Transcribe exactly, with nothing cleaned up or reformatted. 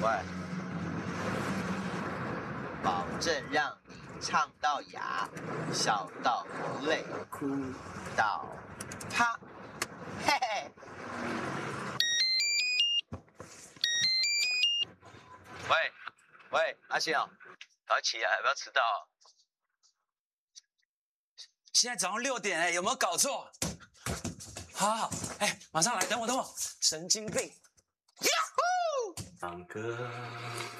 乖，保证让你唱到哑，笑到泪，哭到啪，嘿嘿。喂喂，阿信哦，早起啊，不要迟到。 现在早上六点哎，有没有搞错？好好，哎，马上来，等我等我，神经病！呀呼！ 唱歌。